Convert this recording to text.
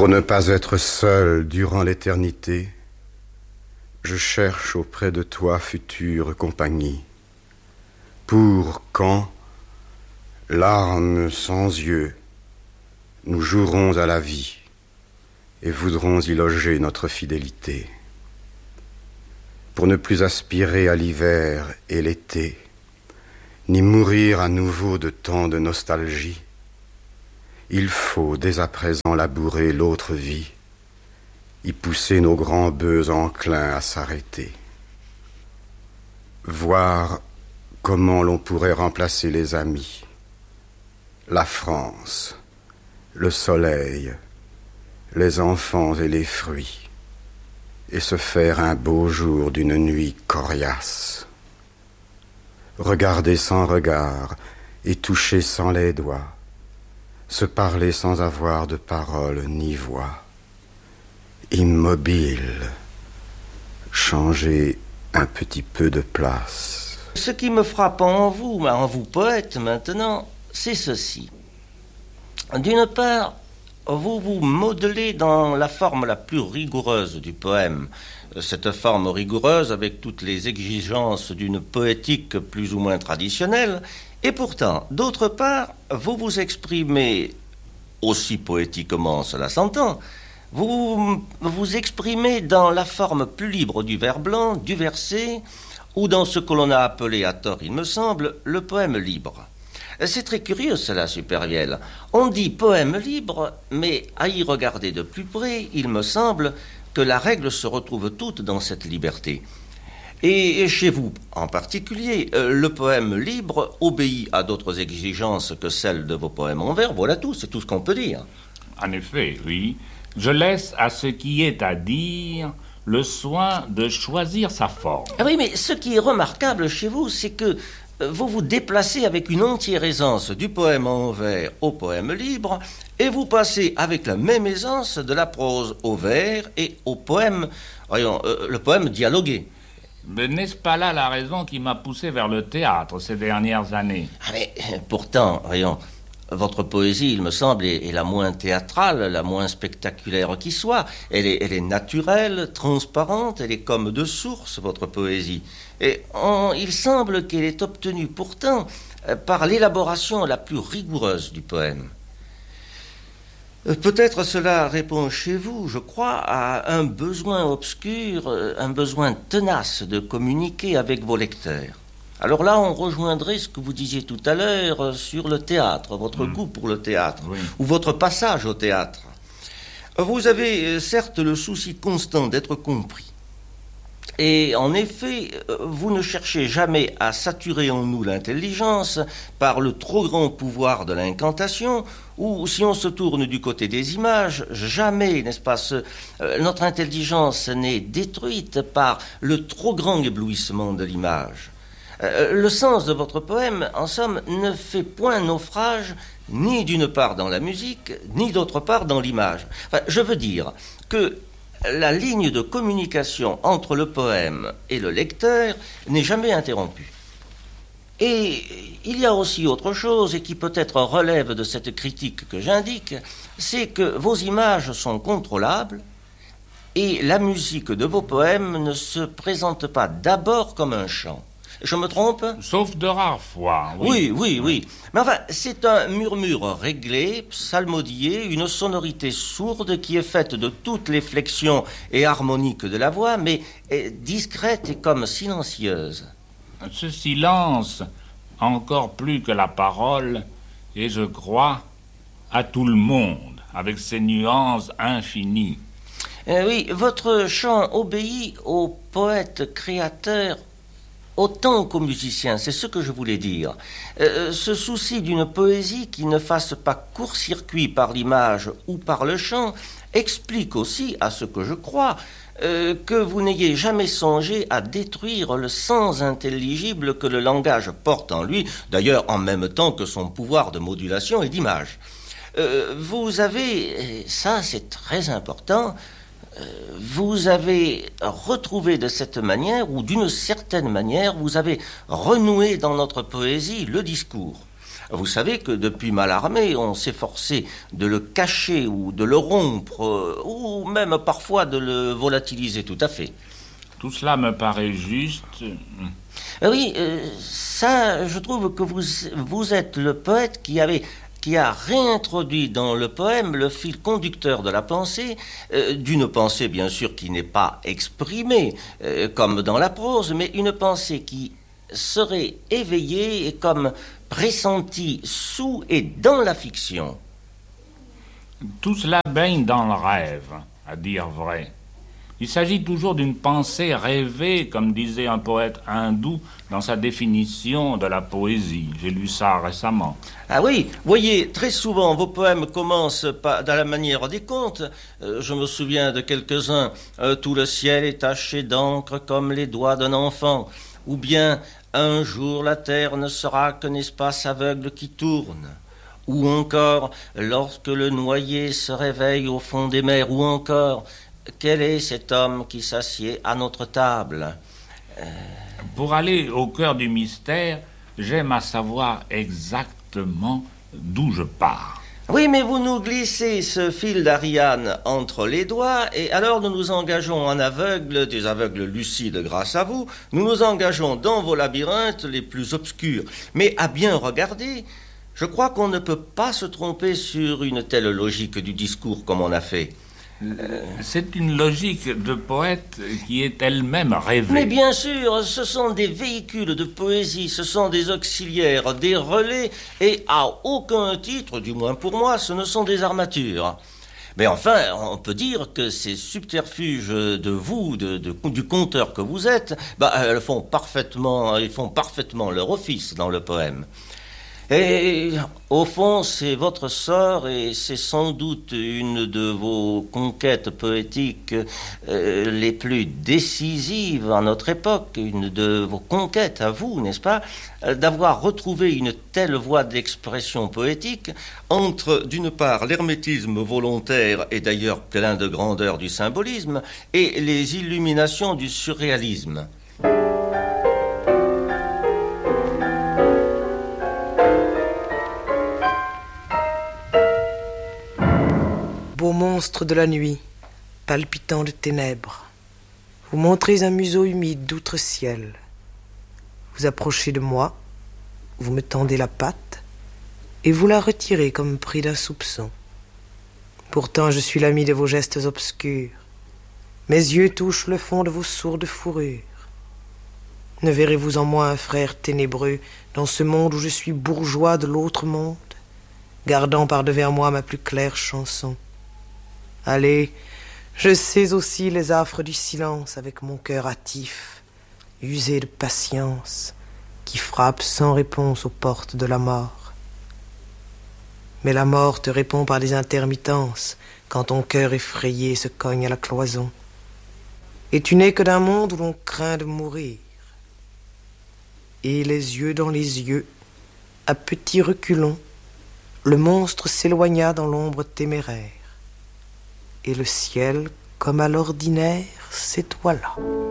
Pour ne pas être seul durant l'éternité, je cherche auprès de toi future compagnie. Pour quand, larmes sans yeux, nous jouerons à la vie et voudrons y loger notre fidélité. Pour ne plus aspirer à l'hiver et l'été, ni mourir à nouveau de tant de nostalgie, il faut dès à présent labourer l'autre vie, y pousser nos grands bœufs enclins à s'arrêter. Voir comment l'on pourrait remplacer les amis, la France, le soleil, les enfants et les fruits, et se faire un beau jour d'une nuit coriace. Regarder sans regard et toucher sans les doigts, se parler sans avoir de parole ni voix. Immobile, changer un petit peu de place. Ce qui me frappe en vous poète maintenant, c'est ceci. D'une part, vous vous modelez dans la forme la plus rigoureuse du poème. Cette forme rigoureuse avec toutes les exigences d'une poétique plus ou moins traditionnelle. Et pourtant, d'autre part, vous vous exprimez, aussi poétiquement cela s'entend, vous vous exprimez dans la forme plus libre du vers blanc, du verset, ou dans ce que l'on a appelé à tort, il me semble, le poème libre. C'est très curieux cela, Supervielle. On dit poème libre, mais à y regarder de plus près, il me semble que la règle se retrouve toute dans cette liberté. Et chez vous, en particulier, le poème libre obéit à d'autres exigences que celles de vos poèmes en vers. Voilà tout, c'est tout ce qu'on peut dire. En effet, oui. Je laisse à ce qui est à dire le soin de choisir sa forme. Oui, mais ce qui est remarquable chez vous, c'est que vous vous déplacez avec une entière aisance du poème en vers au poème libre, et vous passez avec la même aisance de la prose au vers et au poème, le poème dialogué. Mais n'est-ce pas là la raison qui m'a poussé vers le théâtre ces dernières années? Mais pourtant, votre poésie, il me semble, est la moins théâtrale, la moins spectaculaire qui soit. Elle est naturelle, transparente, elle est comme de source, votre poésie. Et il semble qu'elle est obtenue pourtant par l'élaboration la plus rigoureuse du poème. Peut-être cela répond chez vous, je crois, à un besoin obscur, un besoin tenace de communiquer avec vos lecteurs. Alors là, on rejoindrait ce que vous disiez tout à l'heure sur le théâtre, votre goût pour le théâtre, oui, ou votre passage au théâtre. Vous avez certes le souci constant d'être compris. Et en effet, vous ne cherchez jamais à saturer en nous l'intelligence par le trop grand pouvoir de l'incantation, ou si on se tourne du côté des images, jamais, n'est-ce pas, notre intelligence n'est détruite par le trop grand éblouissement de l'image. Le sens de votre poème, en somme, ne fait point naufrage ni d'une part dans la musique, ni d'autre part dans l'image. Enfin, je veux dire que la ligne de communication entre le poème et le lecteur n'est jamais interrompue. Et il y a aussi autre chose, et qui peut-être relève de cette critique que j'indique, c'est que vos images sont contrôlables, et la musique de vos poèmes ne se présente pas d'abord comme un chant. Je me trompe? Sauf de rares fois. Oui. Mais enfin, c'est un murmure réglé, psalmodié, une sonorité sourde qui est faite de toutes les flexions et harmoniques de la voix, mais discrète et comme silencieuse. Ce silence, encore plus que la parole, est, je crois, à tout le monde, avec ses nuances infinies. Oui, votre chant obéit au poète créateur autant qu'aux musiciens, c'est ce que je voulais dire. Ce souci d'une poésie qui ne fasse pas court-circuit par l'image ou par le chant explique aussi, à ce que je crois, que vous n'ayez jamais songé à détruire le sens intelligible que le langage porte en lui, d'ailleurs en même temps que son pouvoir de modulation et d'image. Vous avez, ça c'est très important, vous avez retrouvé de cette manière, ou d'une certaine manière, vous avez renoué dans notre poésie le discours. Vous savez que depuis Mallarmé, on s'efforçait de le cacher ou de le rompre, ou même parfois de le volatiliser tout à fait. Tout cela me paraît juste. Oui, ça, je trouve que vous êtes le poète qui a réintroduit dans le poème le fil conducteur de la pensée, d'une pensée bien sûr qui n'est pas exprimée comme dans la prose, mais une pensée qui serait éveillée et comme pressentie sous et dans la fiction. Tout cela baigne dans le rêve, à dire vrai. Il s'agit toujours d'une pensée rêvée, comme disait un poète hindou dans sa définition de la poésie. J'ai lu ça récemment. Ah oui, voyez, très souvent vos poèmes commencent dans la manière des contes. Je me souviens de quelques-uns. Tout le ciel est taché d'encre comme les doigts d'un enfant. Ou bien, un jour la terre ne sera qu'un espace aveugle qui tourne. Ou encore, lorsque le noyé se réveille au fond des mers. Ou encore, quel est cet homme qui s'assied à notre table? Pour aller au cœur du mystère, j'aime à savoir exactement d'où je pars. Oui, mais vous nous glissez ce fil d'Ariane entre les doigts, et alors nous nous engageons en aveugles, des aveugles lucides grâce à vous, nous nous engageons dans vos labyrinthes les plus obscurs. Mais à bien regarder, je crois qu'on ne peut pas se tromper sur une telle logique du discours comme on a fait. C'est une logique de poète qui est elle-même rêvée. Mais bien sûr, ce sont des véhicules de poésie, ce sont des auxiliaires, des relais, et à aucun titre, du moins pour moi, ce ne sont des armatures. Mais enfin, on peut dire que ces subterfuges de vous, du conteur que vous êtes, ils font parfaitement leur office dans le poème. Et au fond, c'est votre sort et c'est sans doute une de vos conquêtes poétiques les plus décisives à notre époque, une de vos conquêtes à vous, n'est-ce pas, d'avoir retrouvé une telle voie d'expression poétique entre, d'une part, l'hermétisme volontaire et d'ailleurs plein de grandeur du symbolisme et les illuminations du surréalisme. Beau monstre de la nuit, palpitant de ténèbres, vous montrez un museau humide d'outre-ciel. Vous approchez de moi, vous me tendez la patte, et vous la retirez comme pris d'un soupçon. Pourtant je suis l'ami de vos gestes obscurs. Mes yeux touchent le fond de vos sourdes fourrures. Ne verrez-vous en moi un frère ténébreux dans ce monde où je suis bourgeois de l'autre monde, gardant par devers moi ma plus claire chanson? Allez, je sais aussi les affres du silence avec mon cœur hâtif, usé de patience, qui frappe sans réponse aux portes de la mort. Mais la mort te répond par des intermittences quand ton cœur effrayé se cogne à la cloison. Et tu n'es que d'un monde où l'on craint de mourir. Et les yeux dans les yeux, à petits reculons, le monstre s'éloigna dans l'ombre téméraire. Et le ciel, comme à l'ordinaire, s'étoila.